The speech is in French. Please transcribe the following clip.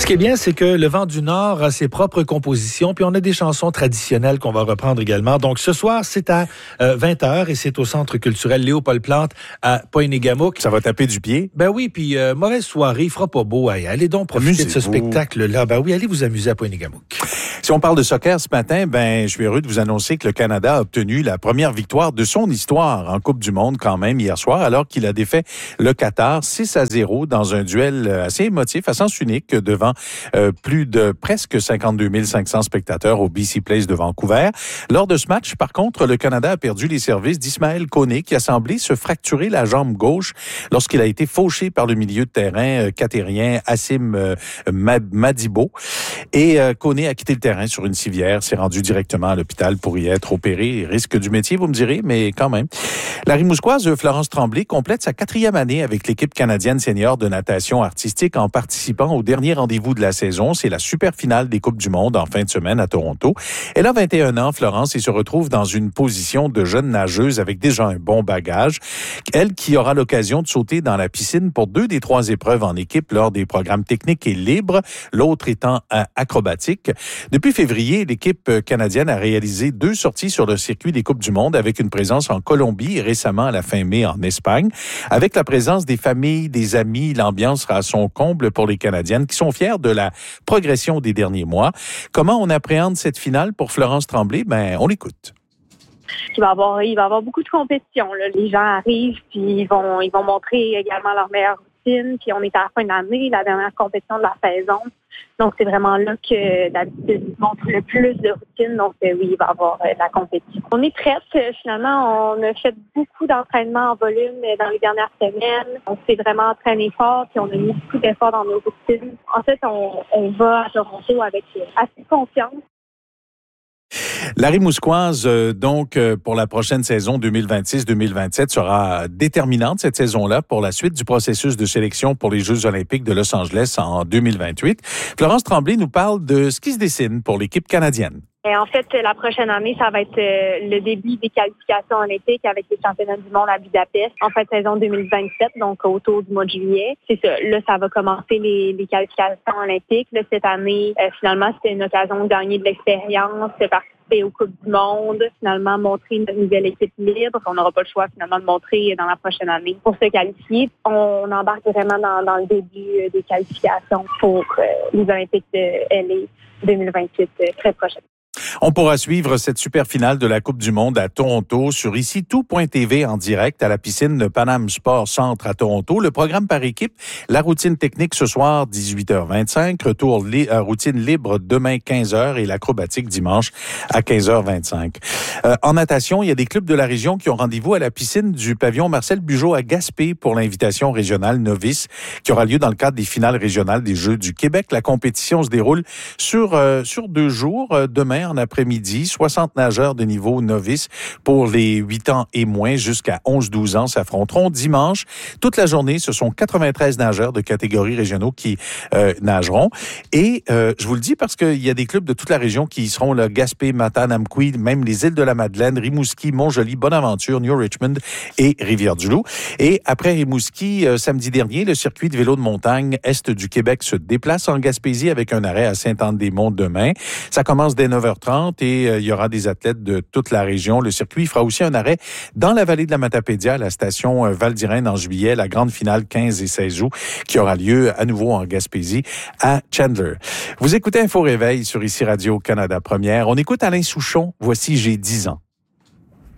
Ce qui est bien, c'est que le Vent du Nord a ses propres compositions, puis on a des chansons traditionnelles qu'on va reprendre également. Donc ce soir, c'est à 20h et c'est au Centre culturel Léopold Plante à Pointe-Égamouk. Ça va taper du pied? Ben oui, puis mauvaise soirée, il fera pas beau. Allez donc profiter de ce spectacle-là. Ben oui, allez vous amuser à Pointe-Égamouk. Si on parle de soccer ce matin, je suis heureux de vous annoncer que le Canada a obtenu la première victoire de son histoire en Coupe du Monde quand même hier soir, alors qu'il a défait le Qatar 6-0 dans un duel assez émotif, à sens unique, devant plus de presque 52 500 spectateurs au BC Place de Vancouver. Lors de ce match, par contre, le Canada a perdu les services d'Ismaël Koné, qui a semblé se fracturer la jambe gauche lorsqu'il a été fauché par le milieu de terrain qatérien Hassim Madibo. Et Koné a quitté le terrain sur une civière, s'est rendu directement à l'hôpital pour y être opéré. Risque du métier, vous me direz, mais quand même. La Rimouskoise Florence Tremblay complète sa 4e année avec l'équipe canadienne senior de natation artistique en participant au dernier rendez-vous de la saison. C'est la super finale des Coupes du Monde en fin de semaine à Toronto. Elle a 21 ans, Florence, et se retrouve dans une position de jeune nageuse avec déjà un bon bagage. Elle qui aura l'occasion de sauter dans la piscine pour 2 des 3 épreuves en équipe lors des programmes techniques et libres, l'autre étant acrobatique. Depuis février, l'équipe canadienne a réalisé 2 sorties sur le circuit des Coupes du Monde avec une présence en Colombie et récemment à la fin mai en Espagne. Avec la présence des familles, des amis, l'ambiance sera à son comble pour les Canadiennes qui sont fières de la progression des derniers mois. Comment on appréhende cette finale pour Florence Tremblay? On l'écoute. Il va y avoir beaucoup de compétition, là. Les gens arrivent, puis ils vont montrer également leur meilleure routine. Puis on est à la fin de l'année, la dernière compétition de la saison. Donc c'est vraiment là que d'habitude ils montrent le plus de routine. Donc oui, il va y avoir de la compétition. On est prête. Finalement, on a fait beaucoup d'entraînement en volume dans les dernières semaines. On s'est vraiment entraîné fort, puis on a mis beaucoup d'efforts dans nos routines. En fait, on va à Toronto avec assez de confiance. La Rimouskoise, pour la prochaine saison 2026-2027, sera déterminante cette saison-là pour la suite du processus de sélection pour les Jeux olympiques de Los Angeles en 2028. Florence Tremblay nous parle de ce qui se dessine pour l'équipe canadienne. Et en fait, la prochaine année, ça va être le début des qualifications olympiques avec les championnats du monde à Budapest en fin de saison 2027, donc autour du mois de juillet. C'est ça. Là, ça va commencer les qualifications olympiques. Là, cette année, finalement, c'était une occasion de gagner de l'expérience, de participer aux Coupes du monde, finalement montrer une nouvelle équipe libre. On n'aura pas le choix finalement de montrer dans la prochaine année pour se qualifier. On embarque vraiment dans le début des qualifications pour les Olympiques de LA 2028 très prochaine. On pourra suivre cette super finale de la Coupe du Monde à Toronto sur ici tout.tv en direct à la piscine de Panam Sport Centre à Toronto. Le programme par équipe, la routine technique ce soir 18h25, retour routine libre demain 15h et l'acrobatique dimanche à 15h25. En natation, il y a des clubs de la région qui ont rendez-vous à la piscine du pavillon Marcel Bugeaud à Gaspé pour l'invitation régionale novice qui aura lieu dans le cadre des finales régionales des Jeux du Québec. La compétition se déroule sur 2 jours. Demain, en après-midi, 60 nageurs de niveau novice pour les 8 ans et moins jusqu'à 11-12 ans s'affronteront. Dimanche, toute la journée, ce sont 93 nageurs de catégories régionaux qui nageront. Et je vous le dis parce qu'il y a des clubs de toute la région qui y seront, là, Gaspé, Matane, Amqui, même les îles de la Madeleine, Rimouski, Montjoly, Bonaventure, New Richmond et Rivière-du-Loup. Et après Rimouski, samedi dernier, le circuit de vélo de montagne Est du Québec se déplace en Gaspésie avec un arrêt à Sainte-Anne-des-Monts demain. Ça commence dès 9h30 et il y aura des athlètes de toute la région. Le circuit fera aussi un arrêt dans la vallée de la Matapédia, à la station Val-d'Irène en juillet, la grande finale 15 et 16 août qui aura lieu à nouveau en Gaspésie à Chandler. Vous écoutez Info Réveil sur ici Radio-Canada Première. On écoute Alain Souchon. Voici J'ai 10 ans.